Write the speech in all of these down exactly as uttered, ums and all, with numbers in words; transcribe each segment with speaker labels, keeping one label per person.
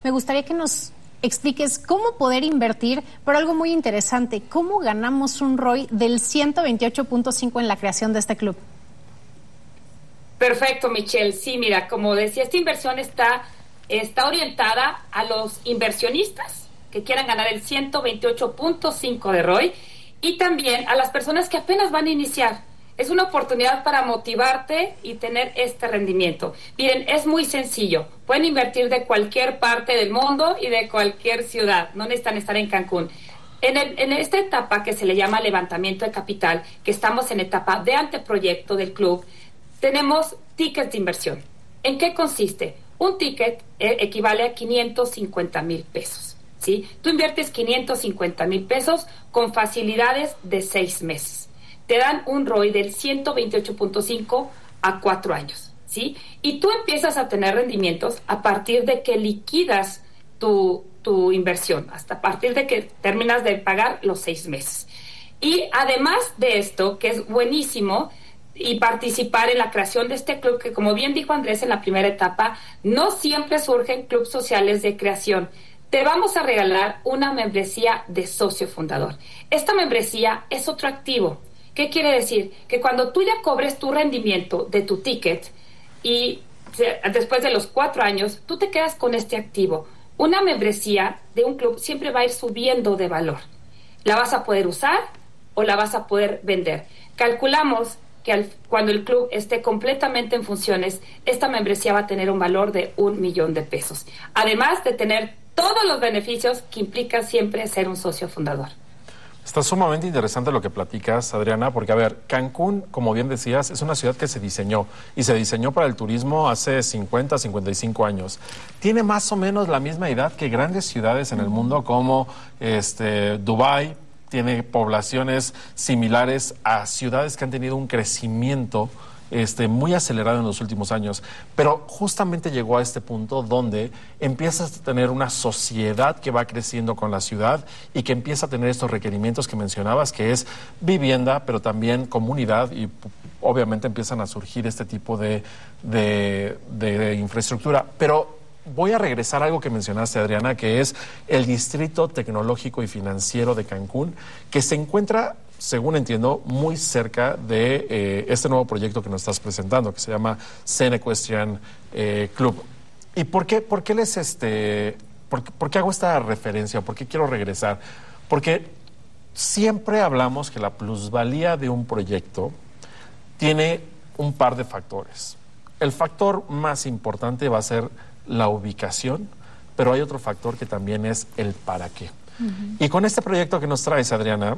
Speaker 1: me gustaría que nos expliques cómo poder invertir, pero algo muy interesante, ¿cómo ganamos un R O I del ciento veintiocho punto cinco en la creación de este club?
Speaker 2: Perfecto, Michelle. Sí, mira, como decía, esta inversión está, está orientada a los inversionistas que quieran ganar el ciento veintiocho punto cinco de R O I y también a las personas que apenas van a iniciar. Es una oportunidad para motivarte y tener este rendimiento. Miren, es muy sencillo. Pueden invertir de cualquier parte del mundo y de cualquier ciudad. No necesitan estar en Cancún. En, el, en esta etapa que se le llama levantamiento de capital, que estamos en etapa de anteproyecto del club, tenemos tickets de inversión. ¿En qué consiste? Un ticket eh, equivale a quinientos cincuenta mil pesos. ¿Sí? Tú inviertes quinientos cincuenta mil pesos con facilidades de seis meses. Te dan un R O I del ciento veintiocho punto cinco a cuatro años, ¿sí? Y tú empiezas a tener rendimientos a partir de que liquidas tu, tu inversión, hasta a partir de que terminas de pagar los seis meses. Y además de esto, que es buenísimo, y participar en la creación de este club, que como bien dijo Andrés en la primera etapa, no siempre surgen clubes sociales de creación. Te vamos a regalar una membresía de socio fundador. Esta membresía es otro activo. ¿Qué quiere decir? Que cuando tú ya cobres tu rendimiento de tu ticket y después de los cuatro años, tú te quedas con este activo. Una membresía de un club siempre va a ir subiendo de valor. La vas a poder usar o la vas a poder vender. Calculamos que al, cuando el club esté completamente en funciones, esta membresía va a tener un valor de un millón de pesos. Además de tener todos los beneficios que implica siempre ser un socio fundador.
Speaker 3: Está sumamente interesante lo que platicas, Adriana, porque, a ver, Cancún, como bien decías, es una ciudad que se diseñó, y se diseñó para el turismo hace cincuenta, cincuenta y cinco años. Tiene más o menos la misma edad que grandes ciudades en el mundo como este, Dubái, tiene poblaciones similares a ciudades que han tenido un crecimiento Este, muy acelerado en los últimos años, pero justamente llegó a este punto donde empiezas a tener una sociedad que va creciendo con la ciudad y que empieza a tener estos requerimientos que mencionabas, que es vivienda, pero también comunidad, y obviamente empiezan a surgir este tipo de, de, de, de infraestructura. Pero voy a regresar a algo que mencionaste, Adriana, que es el Distrito Tecnológico y Financiero de Cancún, que se encuentra, según entiendo, muy cerca de eh, este nuevo proyecto que nos estás presentando, que se llama Zen Equestrian eh, Club. ¿Y por qué, por qué les este, por, por qué hago esta referencia? ¿Por qué quiero regresar? Porque siempre hablamos que la plusvalía de un proyecto tiene un par de factores. El factor más importante va a ser la ubicación, pero hay otro factor que también es el para qué. Uh-huh. Y con este proyecto que nos traes, Adriana,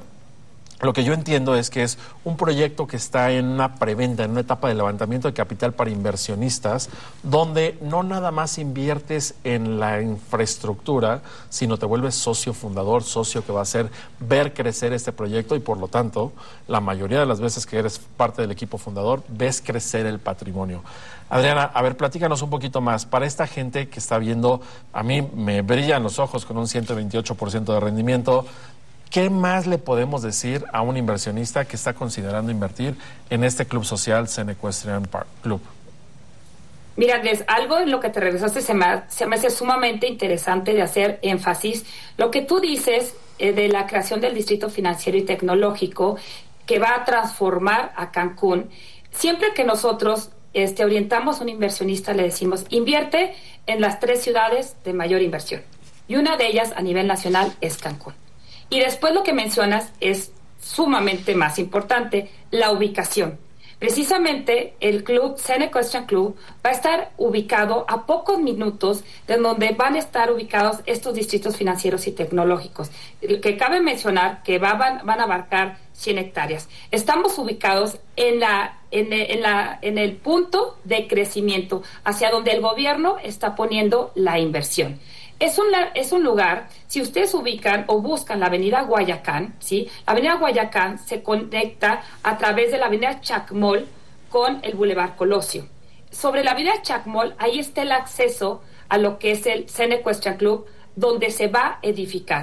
Speaker 3: lo que yo entiendo es que es un proyecto que está en una preventa, en una etapa de levantamiento de capital para inversionistas, donde no nada más inviertes en la infraestructura, sino te vuelves socio fundador, socio que va a hacer ver crecer este proyecto y, por lo tanto, la mayoría de las veces que eres parte del equipo fundador, ves crecer el patrimonio. Adriana, a ver, platícanos un poquito más. Para esta gente que está viendo, a mí me brillan los ojos con un ciento veintiocho por ciento de rendimiento. ¿Qué más le podemos decir a un inversionista que está considerando invertir en este club social Zen Equestrian Park Club?
Speaker 2: Mira, Andrés, algo en lo que te regresaste se me, se me hace sumamente interesante de hacer énfasis. Lo que tú dices eh, de la creación del Distrito Financiero y Tecnológico que va a transformar a Cancún. Siempre que nosotros este, orientamos a un inversionista, le decimos, invierte en las tres ciudades de mayor inversión. Y una de ellas a nivel nacional es Cancún. Y después lo que mencionas es sumamente más importante, la ubicación. Precisamente el club Zen Equestrian Club va a estar ubicado a pocos minutos de donde van a estar ubicados estos distritos financieros y tecnológicos, que cabe mencionar que va, van, van a abarcar cien hectáreas. Estamos ubicados en, la, en, en, la, en el punto de crecimiento hacia donde el gobierno está poniendo la inversión. Es un, es un lugar, si ustedes ubican o buscan la avenida Guayacán, ¿sí? La avenida Guayacán se conecta a través de la avenida Chacmol con el Boulevard Colosio. Sobre la avenida Chacmol, ahí está el acceso a lo que es el Zen Equestrian Club, donde se va a edificar.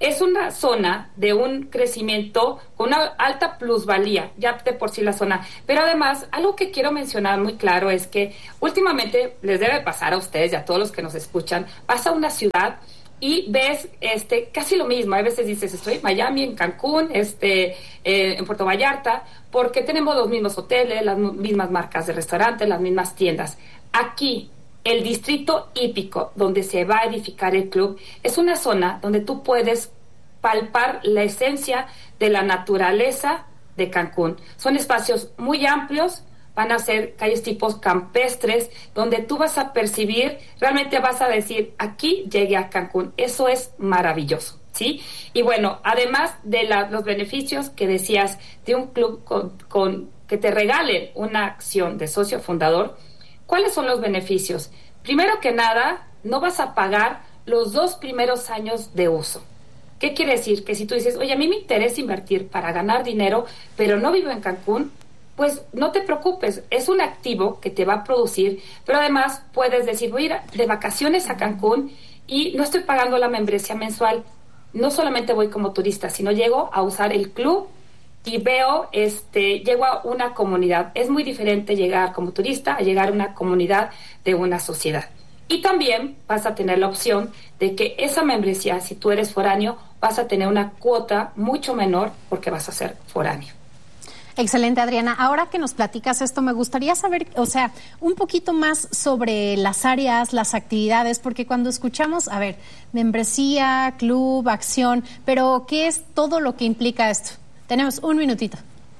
Speaker 2: es una zona de un crecimiento con una alta plusvalía, ya de por sí la zona. Pero además, algo que quiero mencionar muy claro es que últimamente les debe pasar a ustedes y a todos los que nos escuchan, vas a una ciudad y ves este casi lo mismo. A veces dices, estoy en Miami, en Cancún, este, eh, en Puerto Vallarta, porque tenemos los mismos hoteles, las mismas marcas de restaurantes, las mismas tiendas. Aquí, el distrito hípico, donde se va a edificar el club, es una zona donde tú puedes palpar la esencia de la naturaleza de Cancún. Son espacios muy amplios, van a ser calles tipos campestres, donde tú vas a percibir, realmente vas a decir, aquí llegué a Cancún. Eso es maravilloso, ¿sí? Y bueno, además de la, los beneficios que decías de un club con, con que te regalen una acción de socio fundador, ¿cuáles son los beneficios? Primero que nada, no vas a pagar los dos primeros años de uso. ¿Qué quiere decir? Que si tú dices, oye, a mí me interesa invertir para ganar dinero, pero no vivo en Cancún, pues no te preocupes, es un activo que te va a producir, pero además puedes decir, voy a ir de vacaciones a Cancún y no estoy pagando la membresía mensual. No solamente voy como turista, sino llego a usar el club y veo, este, llego a una comunidad. Es muy diferente llegar como turista a llegar a una comunidad de una sociedad. Y también vas a tener la opción de que esa membresía, si tú eres foráneo, vas a tener una cuota mucho menor porque vas a ser foráneo.
Speaker 1: Excelente, Adriana. Ahora que nos platicas esto, me gustaría saber, o sea, un poquito más sobre las áreas, las actividades, porque cuando escuchamos, a ver, membresía, club, acción, pero ¿qué es todo lo que implica esto? Tenemos un minutito.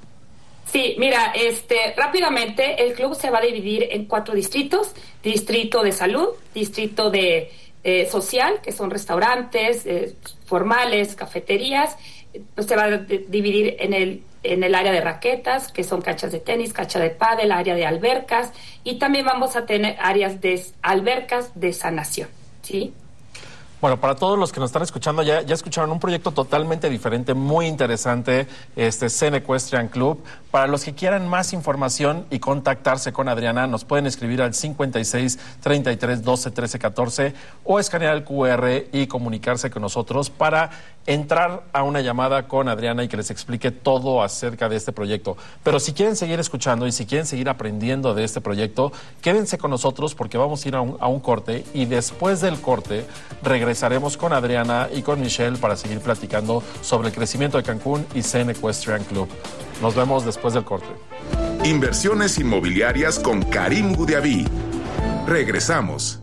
Speaker 2: Sí, mira, este, rápidamente el club se va a dividir en cuatro distritos: distrito de salud, distrito de eh, social, que son restaurantes eh, formales, cafeterías. Pues se va a dividir en el en el área de raquetas, que son canchas de tenis, cancha de pádel, área de albercas, y también vamos a tener áreas de albercas de sanación, ¿sí?
Speaker 3: Bueno, para todos los que nos están escuchando, ya, ya escucharon un proyecto totalmente diferente, muy interesante, este Zen Equestrian Club. Para los que quieran más información y contactarse con Adriana, nos pueden escribir al cincuenta y seis, treinta y tres, doce, trece, catorce o escanear el cu erre y comunicarse con nosotros para entrar a una llamada con Adriana y que les explique todo acerca de este proyecto. Pero si quieren seguir escuchando y si quieren seguir aprendiendo de este proyecto, quédense con nosotros porque vamos a ir a un, a un corte y después del corte regresaremos con Adriana y con Michelle para seguir platicando sobre el crecimiento de Cancún y Zen Equestrian Club. Nos vemos después del corte.
Speaker 4: Inversiones inmobiliarias con Karim Gudiaví. Regresamos.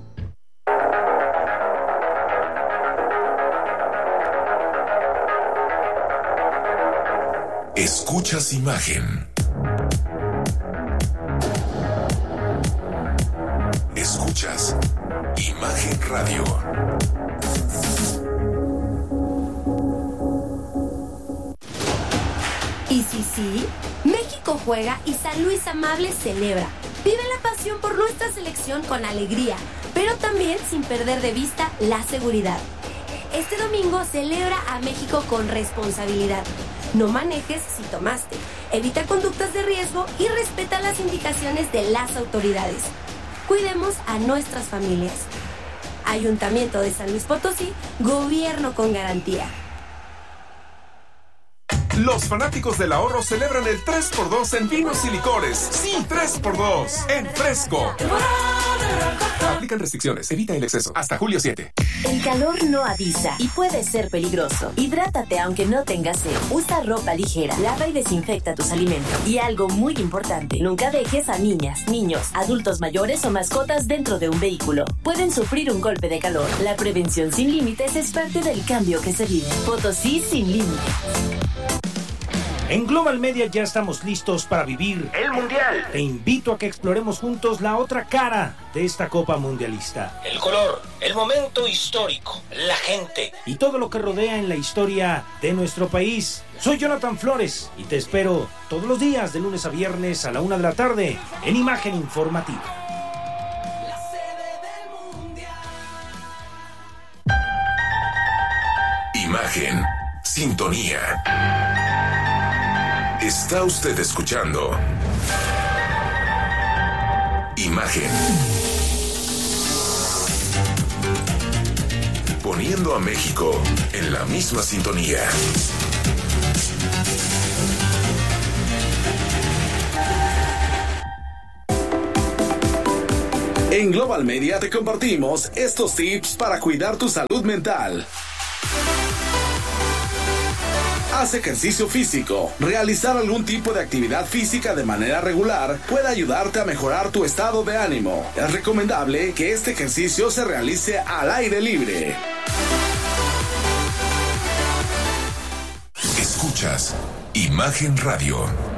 Speaker 4: Escuchas imagen. Escuchas Imagen Radio.
Speaker 5: Y sí, sí, México juega y San Luis Amable celebra. Vive la pasión por nuestra selección con alegría, pero también sin perder de vista la seguridad. Este domingo celebra a México con responsabilidad. No manejes si tomaste, evita conductas de riesgo y respeta las indicaciones de las autoridades. Cuidemos a nuestras familias. Ayuntamiento de San Luis Potosí, gobierno con garantía.
Speaker 4: Los fanáticos del ahorro celebran el tres por dos en vinos y licores. Sí, tres por dos en Fresco. Aplican restricciones, evita el exceso. Hasta julio siete.
Speaker 6: El calor no avisa y puede ser peligroso. Hidrátate aunque no tengas sed. Usa ropa ligera, lava y desinfecta tus alimentos. Y algo muy importante, nunca dejes a niñas, niños, adultos mayores o mascotas dentro de un vehículo. Pueden sufrir un golpe de calor. La prevención sin límites es parte del cambio que se vive. Potosí sin límites.
Speaker 7: En Global Media ya estamos listos para vivir el Mundial. Te invito a que exploremos juntos la otra cara de esta Copa Mundialista.
Speaker 8: El color, el momento histórico, la gente
Speaker 7: y todo lo que rodea en la historia de nuestro país. Soy Jonathan Flores y te espero todos los días de lunes a viernes a la una de la tarde en Imagen Informativa.
Speaker 4: Imagen, sintonía. Está usted escuchando Imagen. Ponemos poniendo a México en la misma sintonía.
Speaker 9: En Global Media te compartimos estos tips para cuidar tu salud mental. Haz ejercicio físico. Realizar algún tipo de actividad física de manera regular puede ayudarte a mejorar tu estado de ánimo. Es recomendable que este ejercicio se realice al aire libre.
Speaker 4: Escuchas Imagen Radio.